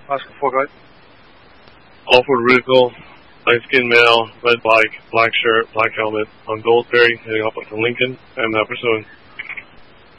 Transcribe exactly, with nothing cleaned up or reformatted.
Oscar four, go ahead. Off-road vehicle, light-skinned male, red bike, black shirt, black helmet, on Goldberry, heading up to Lincoln, and uh, pursuing.